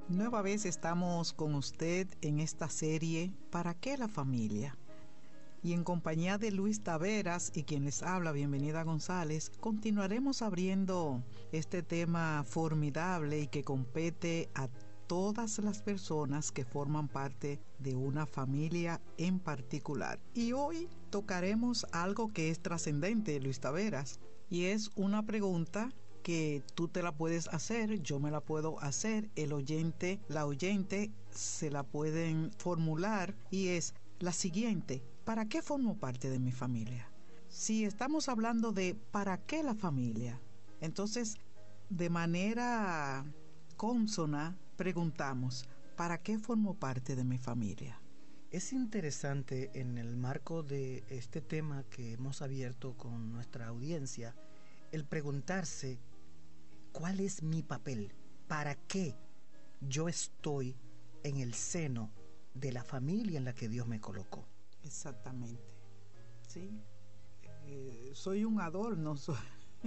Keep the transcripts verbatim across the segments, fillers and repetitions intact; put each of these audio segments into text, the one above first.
Nueva vez estamos con usted en esta serie ¿Para qué la familia? Y en compañía de Luis Taveras y quien les habla, Bienvenida González, continuaremos abriendo este tema formidable y que compete a todas las personas que forman parte de una familia en particular. Y hoy tocaremos algo que es trascendente, Luis Taveras, y es una pregunta que tú te la puedes hacer, yo me la puedo hacer, el oyente, la oyente se la pueden formular, y es la siguiente: ¿para qué formo parte de mi familia? Si estamos hablando de ¿para qué la familia?, entonces de manera consona preguntamos: ¿para qué formo parte de mi familia? Es interesante, en el marco de este tema que hemos abierto con nuestra audiencia, el preguntarse ¿cuál es mi papel? ¿Para qué yo estoy en el seno de la familia en la que Dios me colocó? Exactamente, sí. Eh, soy un adorno. Soy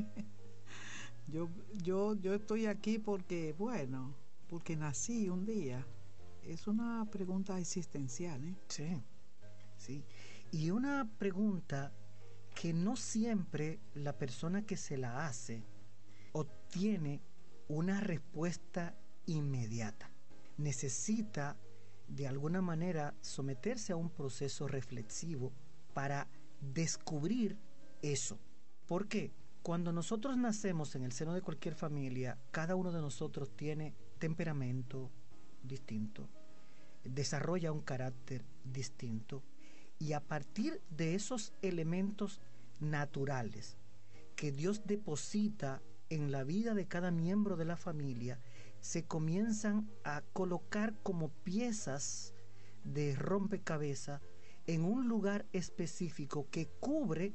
yo, yo, yo estoy aquí porque, bueno, porque nací un día. Es una pregunta existencial, ¿eh? Sí, sí. Y una pregunta que no siempre la persona que se la hace obtiene una respuesta inmediata. Necesita de alguna manera someterse a un proceso reflexivo para descubrir eso. ¿Por qué? Cuando nosotros nacemos en el seno de cualquier familia, cada uno de nosotros tiene temperamento distinto, desarrolla un carácter distinto, y a partir de esos elementos naturales que Dios deposita en la vida de cada miembro de la familia, se comienzan a colocar como piezas de rompecabezas en un lugar específico que cubre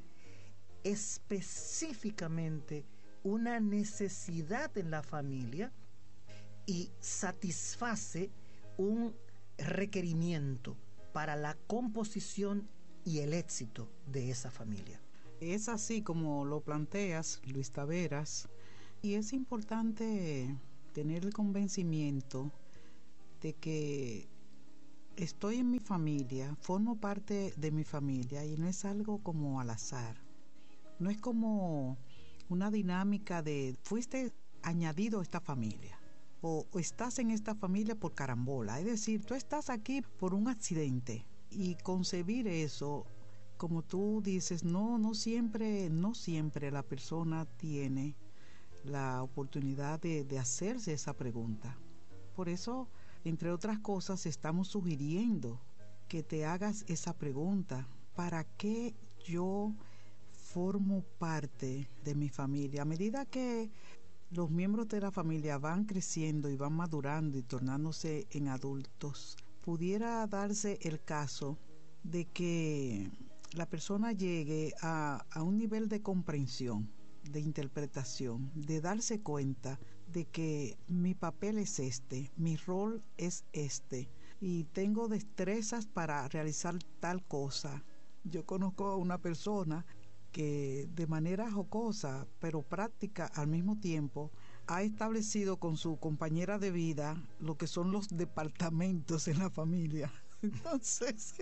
específicamente una necesidad en la familia y satisface un requerimiento para la composición y el éxito de esa familia. Es así como lo planteas, Luis Taveras, y es importante tener el convencimiento de que estoy en mi familia, formo parte de mi familia, y no es algo como al azar. No es como una dinámica de fuiste añadido a esta familia, o, o estás en esta familia por carambola. Es decir, tú estás aquí por un accidente, y concebir eso, como tú dices, no, no siempre, no siempre la persona tiene la oportunidad de, de hacerse esa pregunta. Por eso, entre otras cosas, estamos sugiriendo que te hagas esa pregunta: ¿para qué yo formo parte de mi familia? A medida que los miembros de la familia van creciendo y van madurando y tornándose en adultos, pudiera darse el caso de que la persona llegue a, a un nivel de comprensión, de interpretación, de darse cuenta de que mi papel es este, mi rol es este, y tengo destrezas para realizar tal cosa. Yo conozco a una persona que de manera jocosa, pero práctica al mismo tiempo, ha establecido con su compañera de vida lo que son los departamentos en la familia. Entonces,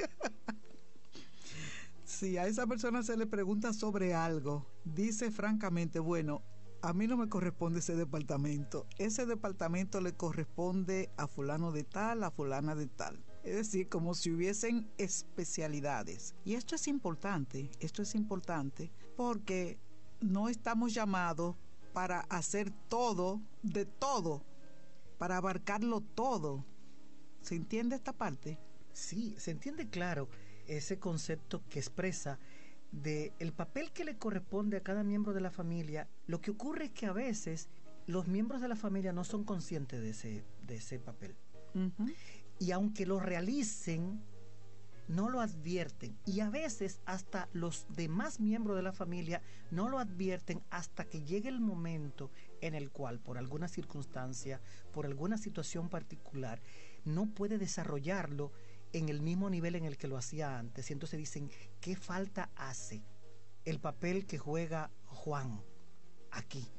si a esa persona se le pregunta sobre algo, dice francamente: bueno, a mí no me corresponde ese departamento, ese departamento le corresponde a fulano de tal, a fulana de tal. Es decir, como si hubiesen especialidades. Y esto es importante, esto es importante porque no estamos llamados para hacer todo de todo, para abarcarlo todo. ¿Se entiende esta parte? Sí, se entiende claro ese concepto que expresa de el papel que le corresponde a cada miembro de la familia. Lo que ocurre es que a veces los miembros de la familia no son conscientes de ese, de ese papel. Uh-huh. Y aunque lo realicen, no lo advierten. Y a veces hasta los demás miembros de la familia no lo advierten hasta que llegue el momento en el cual, por alguna circunstancia, por alguna situación particular, no puede desarrollarlo en el mismo nivel en el que lo hacía antes. Y entonces dicen: ¿qué falta hace el papel que juega Juan aquí?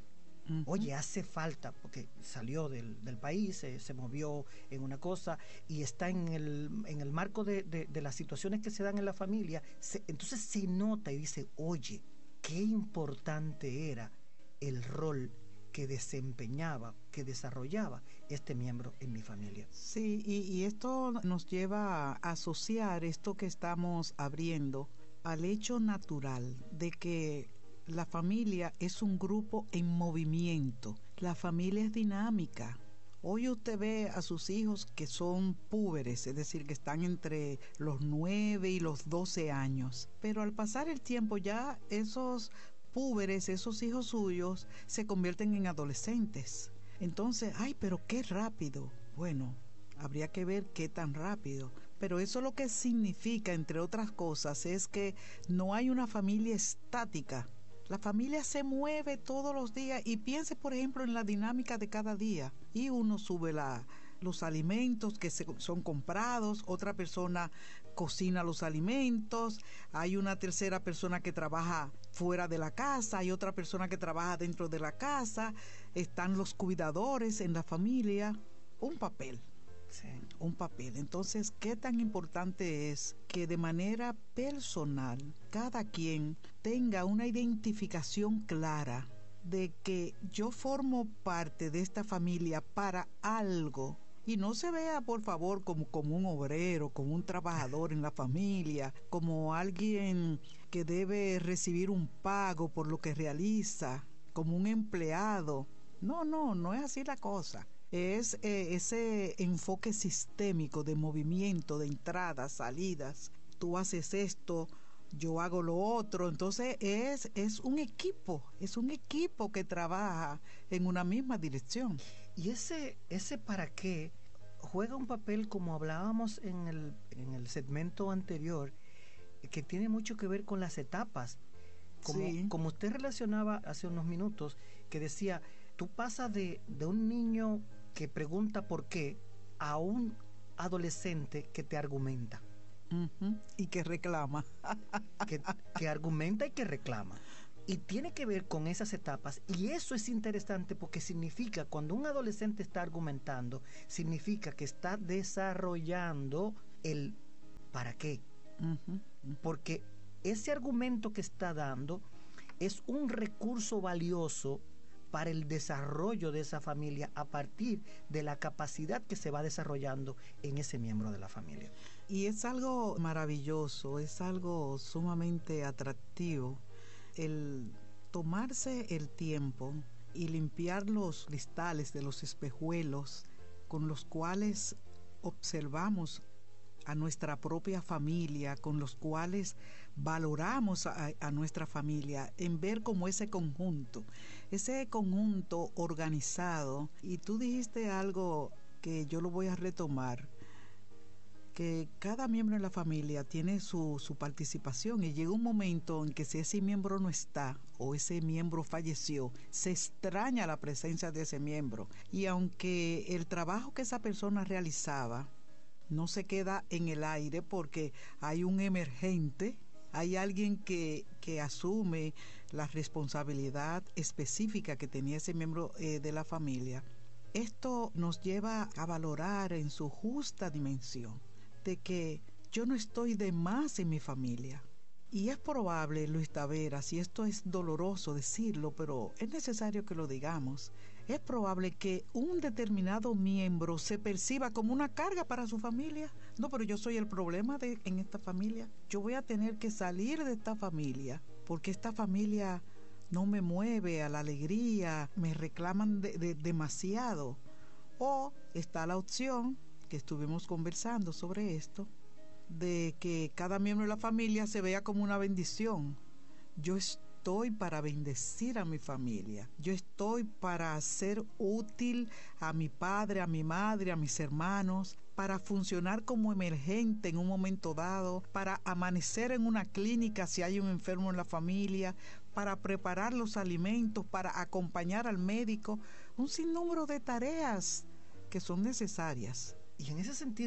Uh-huh. Oye, hace falta, porque salió del, del país, se, se movió en una cosa y está en el, en el marco de, de, de las situaciones que se dan en la familia. Se, entonces se nota y dice, oye, qué importante era el rol que desempeñaba, que desarrollaba este miembro en mi familia. Sí, y, y esto nos lleva a asociar esto que estamos abriendo al hecho natural de que la familia es un grupo en movimiento. La familia es dinámica. Hoy usted ve a sus hijos que son púberes, es decir, que están entre los nueve y los doce años. Pero al pasar el tiempo ya esos púberes, esos hijos suyos, se convierten en adolescentes. Entonces, ay, pero qué rápido. Bueno, habría que ver qué tan rápido. Pero eso lo que significa, entre otras cosas, es que no hay una familia estática. La familia se mueve todos los días y piense, por ejemplo, en la dinámica de cada día. Y uno sube la, los alimentos que se, son comprados, otra persona cocina los alimentos, hay una tercera persona que trabaja fuera de la casa, hay otra persona que trabaja dentro de la casa, están los cuidadores en la familia. Un papel. Sí. Un papel. Entonces, ¿qué tan importante es que de manera personal cada quien tenga una identificación clara de que yo formo parte de esta familia para algo? Y no se vea, por favor, como, como un obrero, como un trabajador en la familia, como alguien que debe recibir un pago por lo que realiza, como un empleado. No, no, no es así la cosa. Es eh, ese enfoque sistémico de movimiento, de entradas, salidas. Tú haces esto, yo hago lo otro. Entonces es, es un equipo, es un equipo que trabaja en una misma dirección. Y ese, ese para qué juega un papel, como hablábamos en el, en el segmento anterior, que tiene mucho que ver con las etapas. Como, sí. como usted relacionaba hace unos minutos, que decía, tú pasas de, de un niño que pregunta por qué a un adolescente que te argumenta. Uh-huh. Y que reclama. que, que argumenta y que reclama. Y tiene que ver con esas etapas. Y eso es interesante porque significa, cuando un adolescente está argumentando, significa que está desarrollando el ¿para qué? Uh-huh. Uh-huh. Porque ese argumento que está dando es un recurso valioso para el desarrollo de esa familia a partir de la capacidad que se va desarrollando en ese miembro de la familia. Y es algo maravilloso, es algo sumamente atractivo el tomarse el tiempo y limpiar los cristales de los espejuelos con los cuales observamos a nuestra propia familia, con los cuales valoramos a, a nuestra familia, en ver como ese conjunto, ese conjunto organizado. Y tú dijiste algo que yo lo voy a retomar, que cada miembro de la familia tiene su, su participación, y llega un momento en que si ese miembro no está o ese miembro falleció, se extraña la presencia de ese miembro, y aunque el trabajo que esa persona realizaba no se queda en el aire porque hay un emergente, hay alguien que, que asume la responsabilidad específica que tenía ese miembro eh, de la familia. Esto nos lleva a valorar en su justa dimensión de que yo no estoy de más en mi familia. Y es probable, Luis Taveras, y esto es doloroso decirlo, pero es necesario que lo digamos, es probable que un determinado miembro se perciba como una carga para su familia. No, pero yo soy el problema de, en esta familia. Yo voy a tener que salir de esta familia porque esta familia no me mueve a la alegría, me reclaman de, de, demasiado. O está la opción, que estuvimos conversando sobre esto, de que cada miembro de la familia se vea como una bendición. Yo estoy para bendecir a mi familia. Yo estoy para ser útil a mi padre, a mi madre, a mis hermanos, para funcionar como emergente en un momento dado, para amanecer en una clínica si hay un enfermo en la familia, para preparar los alimentos, para acompañar al médico, un sinnúmero de tareas que son necesarias. Y en ese sentido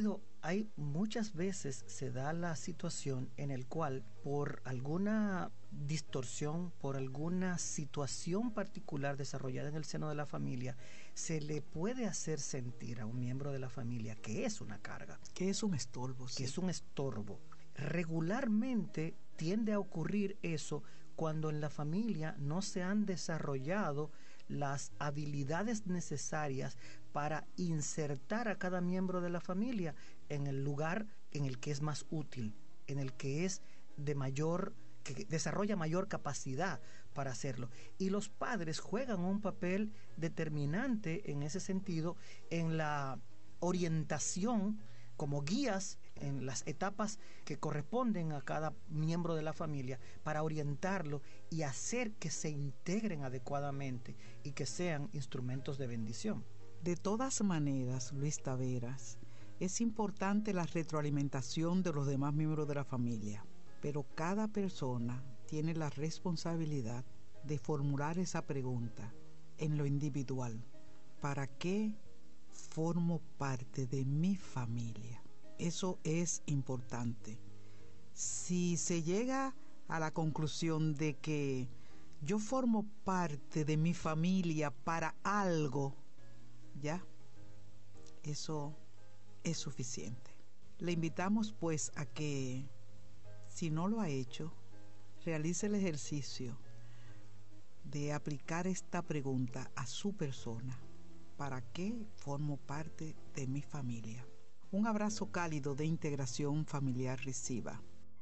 hay muchas veces se da la situación en el cual por alguna distorsión, por alguna situación particular desarrollada en el seno de la familia, se le puede hacer sentir a un miembro de la familia que es una carga, que es un estorbo, sí. que es un estorbo. Regularmente tiende a ocurrir eso cuando en la familia no se han desarrollado las habilidades necesarias para insertar a cada miembro de la familia en el lugar en el que es más útil, en el que es de mayor, que desarrolla mayor capacidad para hacerlo. Y los padres juegan un papel determinante en ese sentido, en la orientación como guías en las etapas que corresponden a cada miembro de la familia, para orientarlo y hacer que se integren adecuadamente y que sean instrumentos de bendición. De todas maneras, Luis Taveras, es importante la retroalimentación de los demás miembros de la familia, pero cada persona tiene la responsabilidad de formular esa pregunta en lo individual. ¿Para qué formo parte de mi familia? Eso es importante. Si se llega a la conclusión de que yo formo parte de mi familia para algo, ya, eso es suficiente. Le invitamos pues a que, si no lo ha hecho, realice el ejercicio de aplicar esta pregunta a su persona. ¿Para qué formo parte de mi familia? Un abrazo cálido de Integración Familiar reciba.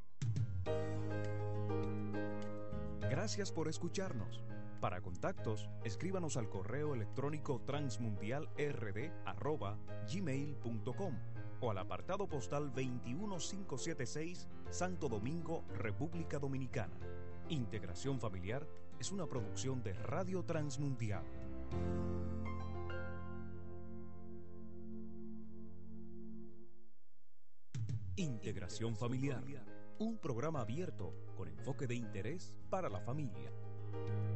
Gracias por escucharnos. Para contactos, escríbanos al correo electrónico transmundialrd arroba gmail punto com o al apartado postal veintiuno mil quinientos setenta y seis, Santo Domingo, República Dominicana. Integración Familiar es una producción de Radio Transmundial. Integración Familiar, un programa abierto con enfoque de interés para la familia.